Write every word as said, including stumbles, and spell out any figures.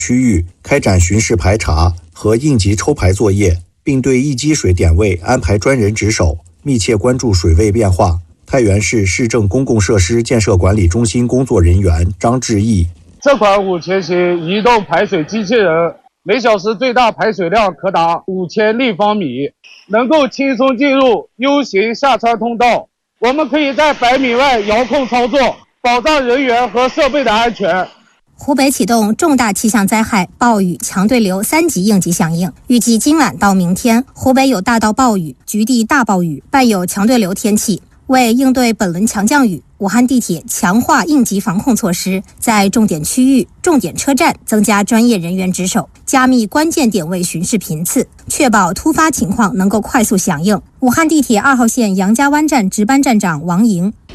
区域开展巡视排查和应急抽排作业，并对易积水点位安排专人值守，密切关注水位变化。太原市市政公共设施建设管理中心工作人员张志毅： 这款五千型移动排水机器人每小时最大排水量可达五千立方米，能够轻松进入 U 型下穿通道。我们可以在百米外遥控操作，保障人员和设备的安全。 湖北启动重大气象灾害暴雨强对流三级应急响应，预计今晚到明天，湖北有大到暴雨、局地大暴雨，伴有强对流天气。为应对本轮强降雨，武汉地铁强化应急防控措施，在重点区域、重点车站增加专业人员值守，加密关键点位巡视频次，确保突发情况能够快速响应。武汉地铁二号线杨家湾站值班站长王莹。